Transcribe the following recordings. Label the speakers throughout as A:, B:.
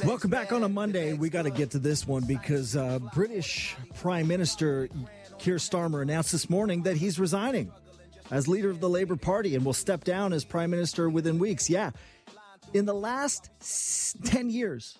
A: Welcome back on a Monday. We got to get to this one because British Prime Minister Keir Starmer announced this morning that he's resigning as leader of the Labour Party and will step down as Prime Minister within weeks. Yeah. In the last 10 years,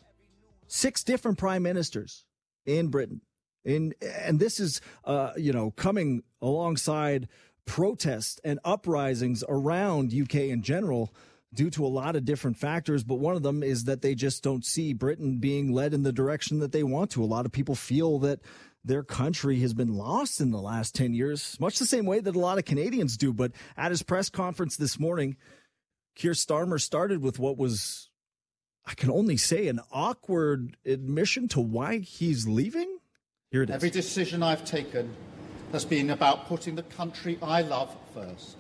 A: 6 different Prime Ministers in Britain. And this is, coming alongside protests and uprisings around UK in general due to a lot of different factors. But one of them is that they just don't see Britain being led in the direction that they want to. A lot of people feel that their country has been lost in the last 10 years, much the same way that a lot of Canadians do. But at his press conference this morning, Keir Starmer started with what was, I can only say, an awkward admission to why he's leaving. Here it is.
B: Every decision I've taken has been about putting the country I love first.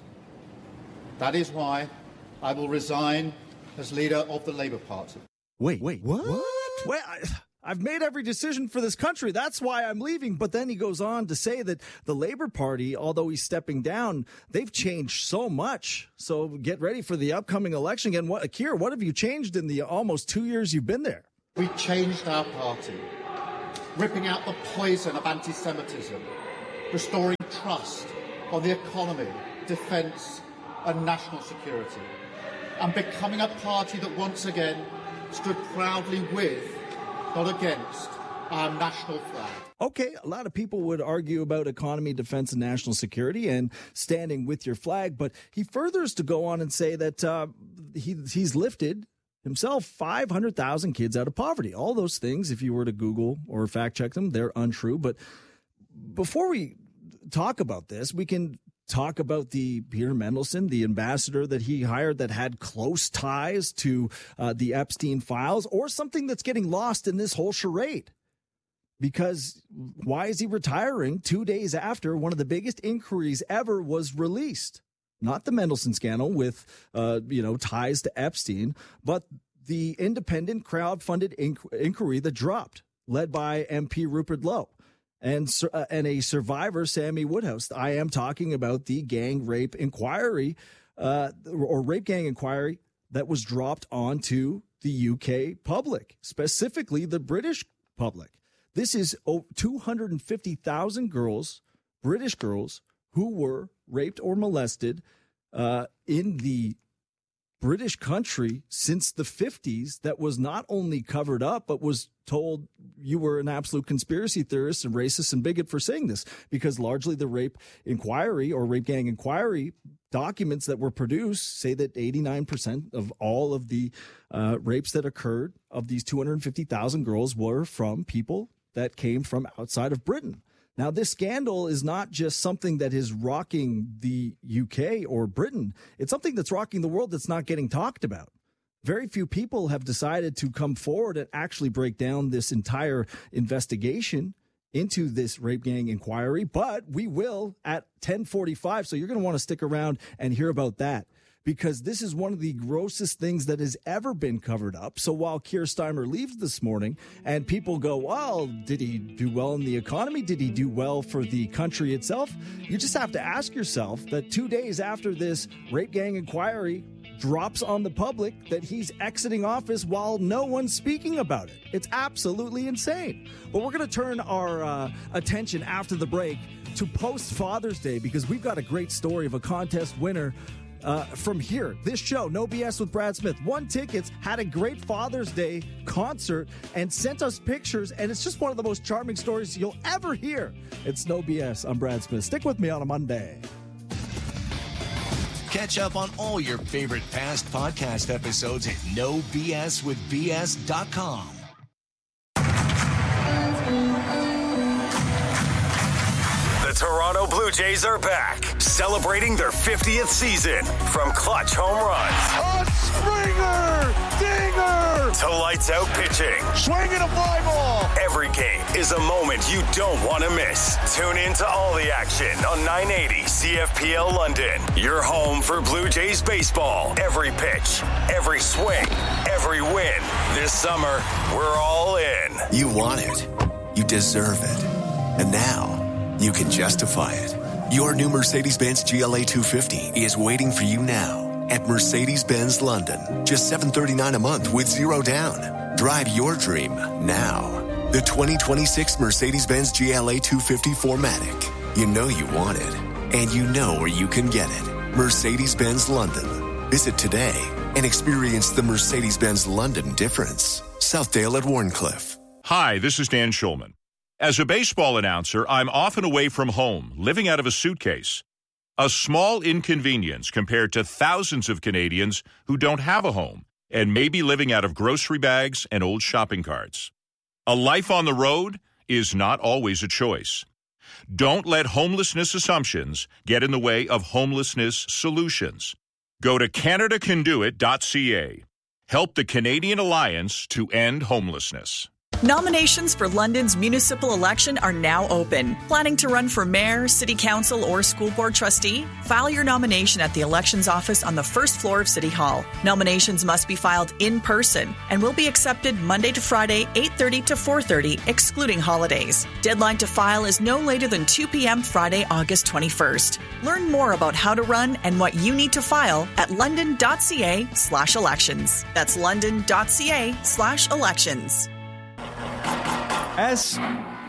B: That is why I will resign as leader of the Labour Party.
A: Wait, what? Wait, I've made every decision for this country. That's why I'm leaving. But then he goes on to say that the Labour Party, although he's stepping down, they've changed so much. So get ready for the upcoming election. And Keir, what have you changed in the almost 2 years you've been there?
B: We changed our party, ripping out the poison of anti-Semitism, restoring trust on the economy, defence and national security, and becoming a party that once again stood proudly with, not against, our national flag.
A: Okay, a lot of people would argue about economy, defense, and national security and standing with your flag, but he furthers to go on and say that he's lifted himself 500,000 kids out of poverty. All those things, if you were to Google or fact check them, they're untrue. But before we talk about this, we can talk about the Peter Mendelsohn, the ambassador that he hired that had close ties to the Epstein files, or something that's getting lost in this whole charade. Because why is he retiring 2 days after one of the biggest inquiries ever was released? Not the Mendelsohn scandal with, ties to Epstein, but the independent crowd-funded inquiry that dropped, led by MP Rupert Lowe. And a survivor, Sammy Woodhouse. I am talking about the gang rape inquiry or rape gang inquiry that was dropped onto the UK public, specifically the British public. This is 250,000 girls, British girls, who were raped or molested in the British country since the 50s, that was not only covered up, but was told you were an absolute conspiracy theorist and racist and bigot for saying this, because largely the rape inquiry or rape gang inquiry documents that were produced say that 89% of all of the rapes that occurred of these 250,000 girls were from people that came from outside of Britain. Now, this scandal is not just something that is rocking the UK or Britain. It's something that's rocking the world that's not getting talked about. Very few people have decided to come forward and actually break down this entire investigation into this rape gang inquiry, but we will at 10:45. So you're going to want to stick around and hear about that, because this is one of the grossest things that has ever been covered up. So while Keir Starmer leaves this morning and people go, well, did he do well in the economy? Did he do well for the country itself? You just have to ask yourself that 2 days after this rape gang inquiry drops on the public, that he's exiting office while no one's speaking about it. It's absolutely insane. But we're going to turn our attention after the break to post-Father's Day, because we've got a great story of a contest winner from here. This show, No BS with Brad Smith, won tickets, had a great Father's Day concert, and sent us pictures, and it's just one of the most charming stories you'll ever hear. It's No BS. I'm Brad Smith. Stick with me on a Monday.
C: Catch up on all your favorite past podcast episodes at NoBSWithBS.com.
D: The Toronto Blue Jays are back, celebrating their 50th season. From clutch home runs,
E: a Springer, dinger,
D: to lights out pitching.
E: Swinging a fly ball.
D: Every game is a moment you don't want to miss. Tune in to all the action on 980 CFPL London. Your home for Blue Jays baseball. Every pitch, every swing, every win. This summer, we're all in.
C: You want it. You deserve it. And now, you can justify it. Your new Mercedes-Benz GLA 250 is waiting for you now at Mercedes-Benz London. Just $739 a month with zero down. Drive your dream now. The 2026 Mercedes-Benz GLA 250 4MATIC. You know you want it, and you know where you can get it. Mercedes-Benz London. Visit today and experience the Mercedes-Benz London difference. Southdale at Warncliffe.
F: Hi, this is Dan Schulman. As a baseball announcer, I'm often away from home, living out of a suitcase. A small inconvenience compared to thousands of Canadians who don't have a home and may be living out of grocery bags and old shopping carts. A life on the road is not always a choice. Don't let homelessness assumptions get in the way of homelessness solutions. Go to CanadaCanDoIt.ca. Help the Canadian Alliance to end homelessness.
G: Nominations for London's municipal election are now open. Planning to run for mayor, city council, or school board trustee? File your nomination at the elections office on the first floor of City Hall. Nominations must be filed in person and will be accepted Monday to Friday, 8:30 to 4:30, excluding holidays. Deadline to file is no later than 2 p.m. Friday, August 21st. Learn more about how to run and what you need to file at london.ca/elections. That's london.ca/elections.
H: SOS.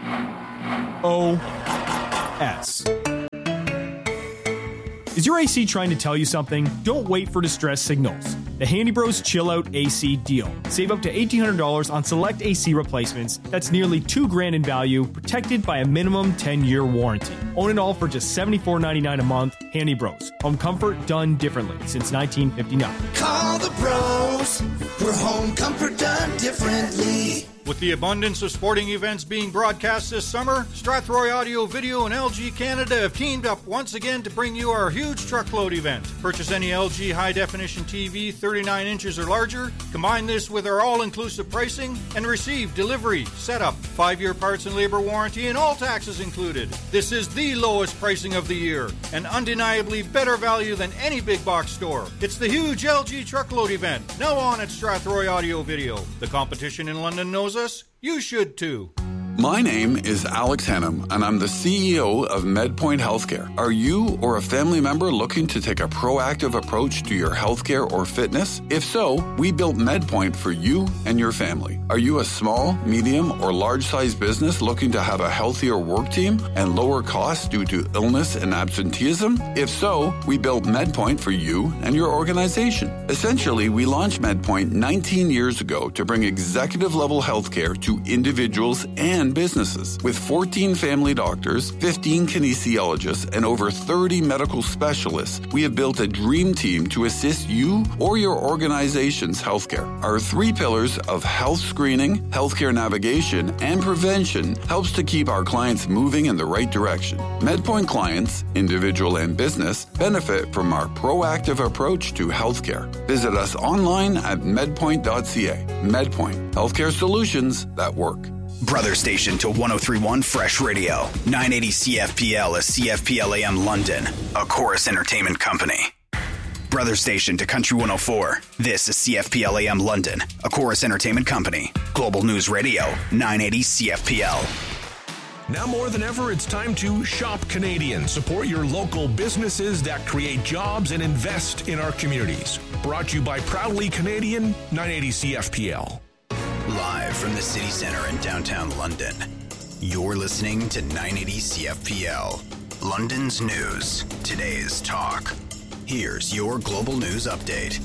H: Is your AC trying to tell you something? Don't wait for distress signals. The Handy Bros Chill Out AC deal. Save up to $1,800 on select AC replacements. That's nearly $2,000 in value, protected by a minimum 10-year warranty. Own it all for just $74.99 a month. Handy Bros. Home comfort done differently since 1959.
I: Call the bros for home comfort done differently.
J: With the abundance of sporting events being broadcast this summer, Strathroy Audio Video and LG Canada have teamed up once again to bring you our huge truckload event. Purchase any LG high-definition TV 39 inches or larger, combine this with our all-inclusive pricing, and receive delivery, setup, 5-year parts and labor warranty, and all taxes included. This is the lowest pricing of the year, and undeniably better value than any big box store. It's the huge LG truckload event, now on at Strathroy Audio Video. The competition in London knows us, you should too.
K: My name is Alex Hennum, and I'm the CEO of MedPoint Healthcare. Are you or a family member looking to take a proactive approach to your healthcare or fitness? If so, we built MedPoint for you and your family. Are you a small, medium, or large-sized business looking to have a healthier work team and lower costs due to illness and absenteeism? If so, we built MedPoint for you and your organization. Essentially, we launched MedPoint 19 years ago to bring executive-level healthcare to individuals and businesses. With 14 family doctors, 15 kinesiologists, and over 30 medical specialists, we have built a dream team to assist you or your organization's healthcare. Our 3 pillars of health screening, healthcare navigation, and prevention helps to keep our clients moving in the right direction. MedPoint clients, individual and business, benefit from our proactive approach to healthcare. Visit us online at medpoint.ca. MedPoint, healthcare solutions that work.
L: Brother station to 103.1 Fresh Radio. 980 CFPL is CFPL AM London, a Chorus Entertainment company. Brother station to Country 104. This is CFPL AM London, a Chorus Entertainment company. Global News Radio, 980 CFPL.
M: Now more than ever, it's time to shop Canadian. Support your local businesses that create jobs and invest in our communities. Brought to you by Proudly Canadian, 980 CFPL.
L: Live from the city center in downtown London, you're listening to 980 CFPL. London's news, today's talk. Here's your global news update.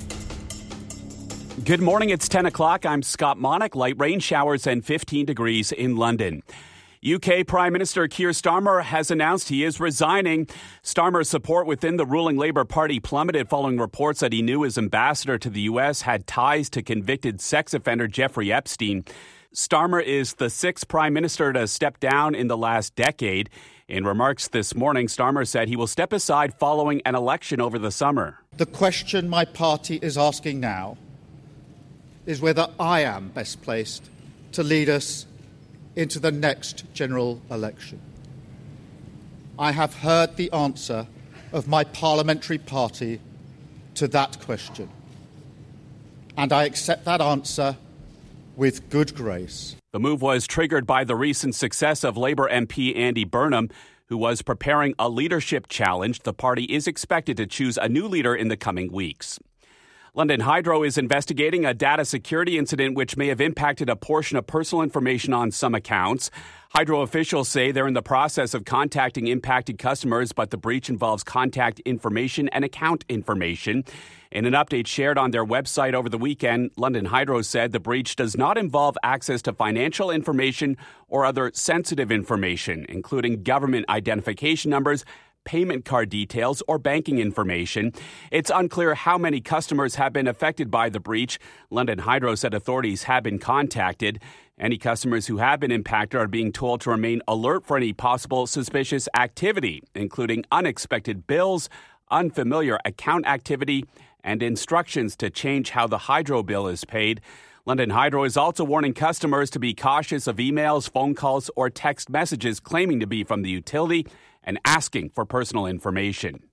N: Good morning, it's 10 o'clock. I'm Scott Monick. Light rain showers and 15 degrees in London. UK Prime Minister Keir Starmer has announced he is resigning. Starmer's support within the ruling Labour Party plummeted following reports that he knew his ambassador to the U.S. had ties to convicted sex offender Jeffrey Epstein. Starmer is the 6th Prime Minister to step down in the last decade. In remarks this morning, Starmer said he will step aside following an election over the summer.
B: The question my party is asking now is whether I am best placed to lead us into the next general election. I have heard the answer of my parliamentary party to that question, and I accept that answer with good grace.
N: The move was triggered by the recent success of Labour MP Andy Burnham. who was preparing a leadership challenge. The party is expected to choose a new leader in the coming weeks. London Hydro is investigating a data security incident which may have impacted a portion of personal information on some accounts. Hydro officials say they're in the process of contacting impacted customers, but the breach involves contact information and account information. In an update shared on their website over the weekend, London Hydro said the breach does not involve access to financial information or other sensitive information, including government identification numbers, payment card details, or banking information. It's unclear how many customers have been affected by the breach. London Hydro said authorities have been contacted. Any customers who have been impacted are being told to remain alert for any possible suspicious activity, including unexpected bills, unfamiliar account activity, and instructions to change how the hydro bill is paid. London Hydro is also warning customers to be cautious of emails, phone calls, or text messages claiming to be from the utility and asking for personal information.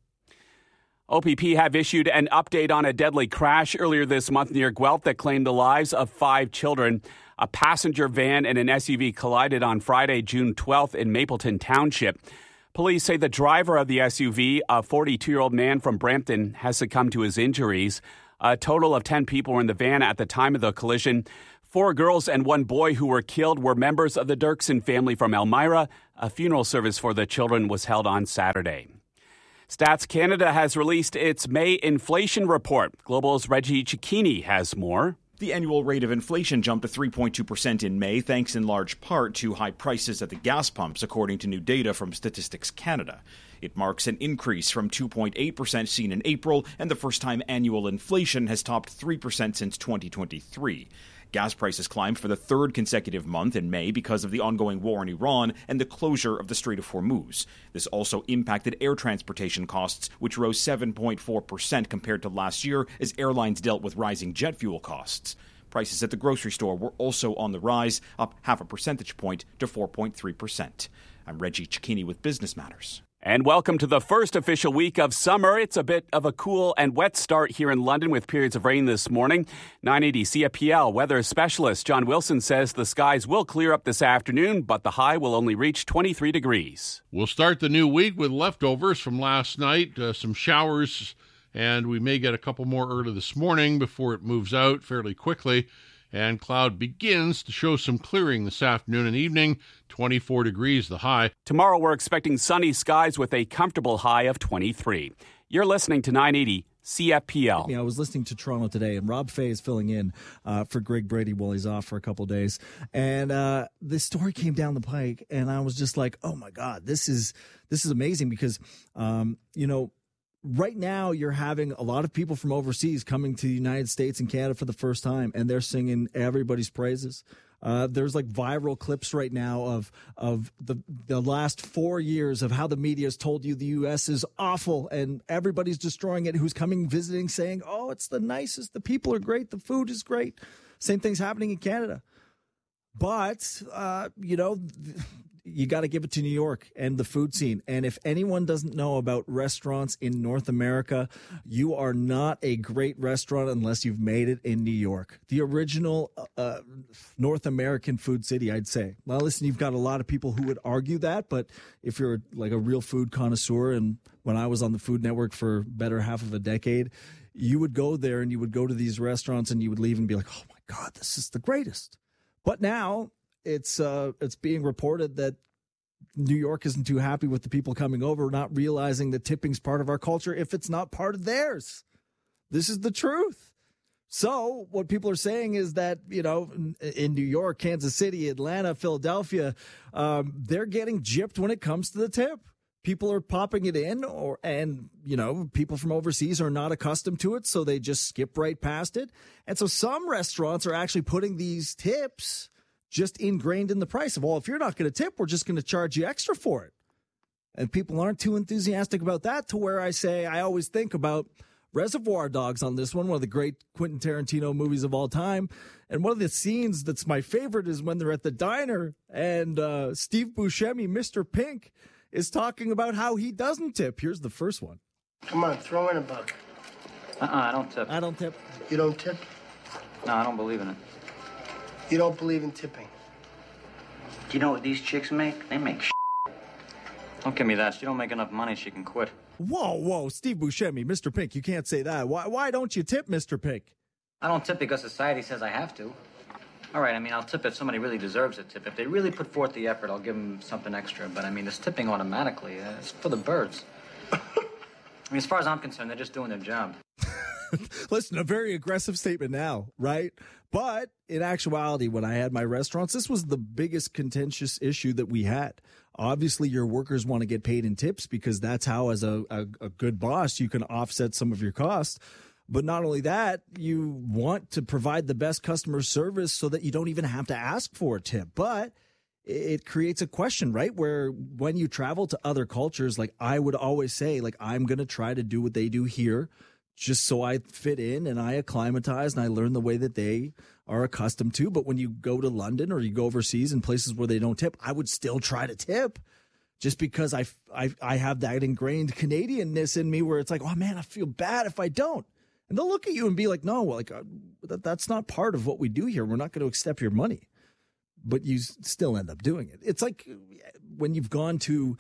N: OPP have issued an update on a deadly crash earlier this month near Guelph that claimed the lives of 5 children. A passenger van and an SUV collided on Friday, June 12th in Mapleton Township. Police say the driver of the SUV, a 42-year-old man from Brampton, has succumbed to his injuries. A total of 10 people were in the van at the time of the collision. 4 girls and 1 boy who were killed were members of the Dirksen family from Elmira. A funeral service for the children was held on Saturday. Stats Canada has released its May inflation report. Global's Reggie Cicchini has more.
O: The annual rate of inflation jumped to 3.2% in May, thanks in large part to high prices at the gas pumps, according to new data from Statistics Canada. It marks an increase from 2.8% seen in April, and the first time annual inflation has topped 3% since 2023. Gas prices climbed for the 3rd consecutive month in May because of the ongoing war in Iran and the closure of the Strait of Hormuz. This also impacted air transportation costs, which rose 7.4% compared to last year as airlines dealt with rising jet fuel costs. Prices at the grocery store were also on the rise, up 0.5 percentage point to 4.3%. I'm Reggie Cicchini with Business Matters.
N: And welcome to the first official week of summer. It's a bit of a cool and wet start here in London with periods of rain this morning. 980 CFPL weather specialist John Wilson says the skies will clear up this afternoon, but the high will only reach 23 degrees.
P: We'll start the new week with leftovers from last night, some showers, and we may get a couple more early this morning before it moves out fairly quickly. And cloud begins to show some clearing this afternoon and evening, 24 degrees the high.
N: Tomorrow we're expecting sunny skies with a comfortable high of 23. You're listening to 980 CFPL.
A: I was listening to Toronto today, and Rob Fay is filling in for Greg Brady while he's off for a couple of days. And this story came down the pike, and I was just like, oh, my God, this is amazing because, right now, you're having a lot of people from overseas coming to the United States and Canada for the first time, and they're singing everybody's praises. There's like viral clips right now of the last 4 years of how the media has told you the U.S. is awful and everybody's destroying it. Who's coming, visiting, saying, "Oh, it's the nicest. The people are great. The food is great." Same thing's happening in Canada, but you got to give it to New York and the food scene. And if anyone doesn't know about restaurants in North America, you are not a great restaurant unless you've made it in New York. The original North American food city, I'd say. Well, listen, you've got a lot of people who would argue that, but if you're like a real food connoisseur, and when I was on the Food Network for better half of a decade, you would go there and you would go to these restaurants and you would leave and be like, oh my God, this is the greatest. But now it's being reported that New York isn't too happy with the people coming over, not realizing that tipping's part of our culture if it's not part of theirs. This is the truth. So what people are saying is that, in New York, Kansas City, Atlanta, Philadelphia, they're getting gypped when it comes to the tip. People are popping it in, and people from overseas are not accustomed to it, so they just skip right past it. And so some restaurants are actually putting these tips just ingrained in the price of, well, if you're not going to tip, we're just going to charge you extra for it. And people aren't too enthusiastic about that, to where I always think about Reservoir Dogs on this one of the great Quentin Tarantino movies of all time. And one of the scenes that's my favorite is when they're at the diner and Steve Buscemi, Mr. Pink, is talking about how he doesn't tip. Here's the first one.
Q: Come on, throw in a buck.
R: I don't tip.
A: I don't tip.
Q: You don't tip?
R: No, I don't believe in it.
Q: You don't believe in tipping?
R: Do you know what these chicks make? They make shit. Let Don't give me that. She don't make enough money. She can quit.
A: Whoa, Steve Buscemi, Mr. Pink, you can't say that. Why don't you tip, Mr. Pink?
R: I don't tip because society says I have to. All right, I mean, I'll tip if somebody really deserves a tip. If they really put forth the effort, I'll give them something extra. But, I mean, this tipping automatically, it's for the birds. I mean, as far as I'm concerned, they're just doing their job.
A: Listen, a very aggressive statement now, right? But in actuality, when I had my restaurants, this was the biggest contentious issue that we had. Obviously, your workers want to get paid in tips because that's how, as a good boss, you can offset some of your costs. But not only that, you want to provide the best customer service so that you don't even have to ask for a tip. But it creates a question, right? Where when you travel to other cultures, like I would always say, like, I'm going to try to do what they do here just so I fit in and I acclimatize and I learn the way that they are accustomed to. But when you go to London or you go overseas in places where they don't tip, I would still try to tip just because I have that ingrained Canadianness in me where it's like, oh man, I feel bad if I don't. And they'll look at you and be like, no, like that's not part of what we do here. We're not going to accept your money. But you still end up doing it. It's like when you've gone to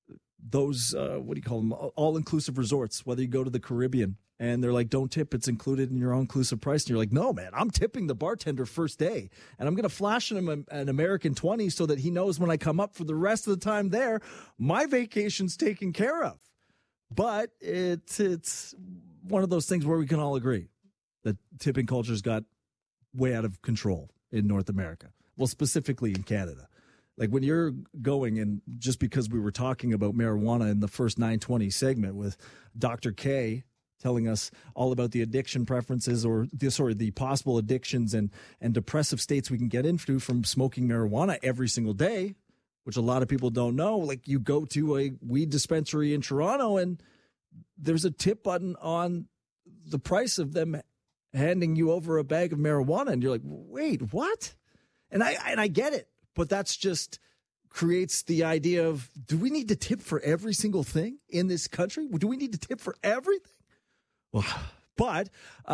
A: those, what do you call them, all-inclusive resorts, whether you go to the Caribbean and they're like, don't tip, it's included in your all-inclusive price. And you're like, no, man, I'm tipping the bartender first day. And I'm going to flash him an American 20 so that he knows when I come up for the rest of the time there, my vacation's taken care of. But it's one of those things where we can all agree that tipping culture's got way out of control in North America. Well, specifically in Canada. Like when you're going, and just because we were talking about marijuana in the first 920 segment with Dr. K telling us all about the addiction preferences or the possible addictions and depressive states we can get into from smoking marijuana every single day, which a lot of people don't know. Like you go to a weed dispensary in Toronto and there's a tip button on the price of them handing you over a bag of marijuana. And you're like, wait, what? And I get it, but that's just creates the idea of, do we need to tip for every single thing in this country? Do we need to tip for everything? Well, but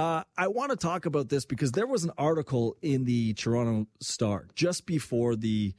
A: I want to talk about this because there was an article in the Toronto Star just before the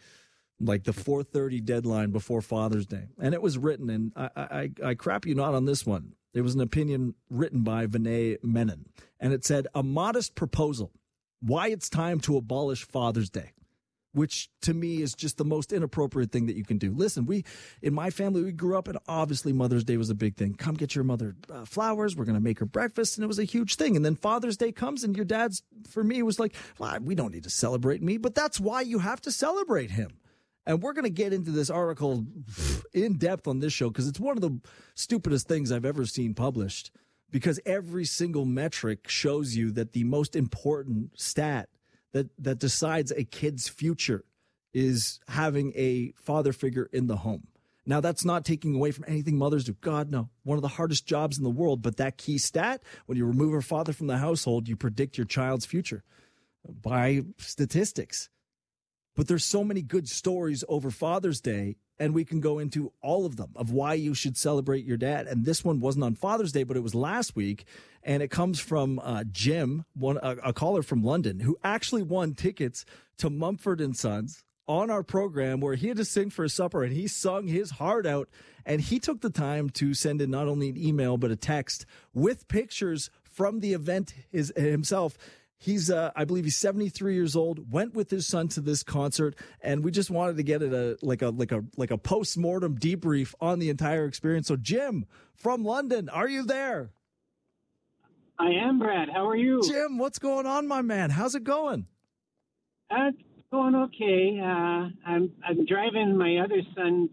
A: 4:30 deadline before Father's Day. And it was written, and I crap you not on this one. It was an opinion written by Vinay Menon. And it said, a modest proposal, why it's time to abolish Father's Day, which to me is just the most inappropriate thing that you can do. Listen, in my family, we grew up and obviously Mother's Day was a big thing. Come get your mother flowers. We're going to make her breakfast. And it was a huge thing. And then Father's Day comes and your dad's, for me, was like, well, we don't need to celebrate me, but that's why you have to celebrate him. And we're going to get into this article in depth on this show because it's one of the stupidest things I've ever seen published, because every single metric shows you that the most important stat that decides a kid's future is having a father figure in the home. Now, that's not taking away from anything mothers do. God, no. One of the hardest jobs in the world. But that key stat, when you remove a father from the household, you predict your child's future by statistics. But there's so many good stories over Father's Day, and we can go into all of them of why you should celebrate your dad. And this one wasn't on Father's Day, but it was last week. And it comes from Jim, a caller from London, who actually won tickets to Mumford & Sons on our program where he had to sing for his supper, and he sung his heart out. And he took the time to send in not only an email, but a text with pictures from the event himself. He's, I believe he's 73 years old, went with his son to this concert, and we just wanted to get it like a post-mortem debrief on the entire experience. So Jim from London, are you there?
S: I am, Brad. How are you?
A: Jim, what's going on, my man? How's it going?
S: It's going okay. I'm driving my other son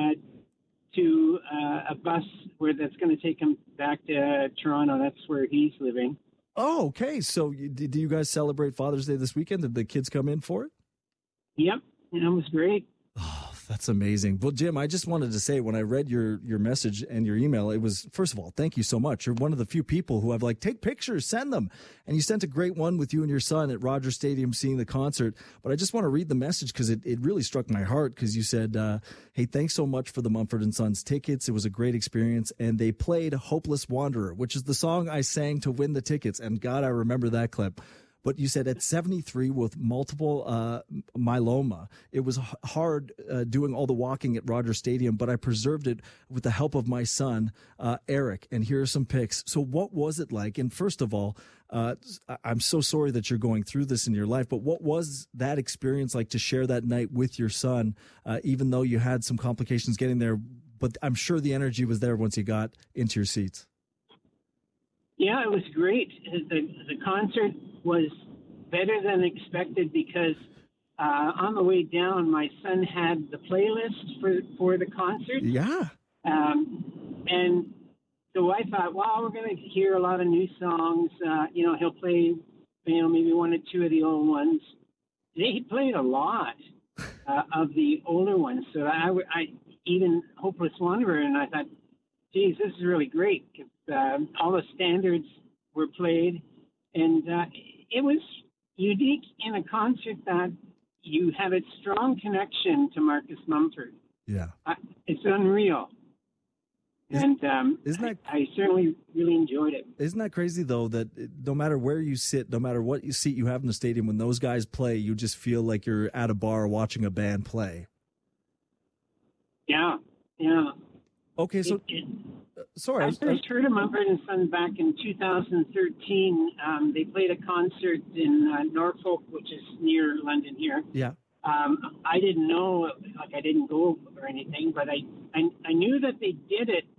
S: to a bus that's going to take him back to Toronto. That's where he's living.
A: Oh, okay. So do you guys celebrate Father's Day this weekend? Did the kids come in for it?
S: Yep. It was great.
A: Oh, that's amazing. Well, Jim, I just wanted to say when I read your message and your email, it was, first of all, thank you so much. You're one of the few people who have take pictures, send them. And you sent a great one with you and your son at Rogers Stadium seeing the concert. But I just want to read the message because it really struck my heart because you said, hey, thanks so much for the Mumford & Sons tickets. It was a great experience. And they played Hopeless Wanderer, which is the song I sang to win the tickets. And God, I remember that clip. But you said at 73 with multiple myeloma, it was hard doing all the walking at Rogers Stadium, but I preserved it with the help of my son, Eric. And here are some pics. So what was it like? And first of all, I'm so sorry that you're going through this in your life, but what was that experience like to share that night with your son, even though you had some complications getting there? But I'm sure the energy was there once you got into your seats.
S: Yeah, it was great. The concert was better than expected because on the way down, my son had the playlist for the concert.
A: Yeah.
S: And so I thought, well, we're going to hear a lot of new songs. He'll play, maybe one or two of the old ones. He played a lot of the older ones. So I even Hopeless Wanderer, and I thought, geez, this is really great. All the standards were played, and it was unique in a concert that you have a strong connection to Marcus Mumford.
A: Yeah.
S: It's unreal. And I certainly really enjoyed it.
A: Isn't that crazy, though, that no matter where you sit, no matter what seat you have in the stadium, when those guys play, you just feel like you're at a bar watching a band play?
S: Yeah.
A: Okay, so... Sorry.
S: I first heard of Mumford & Son back in 2013. They played a concert in Norfolk, which is near London here.
A: Yeah.
S: I didn't know, I didn't go or anything, but I knew that they did it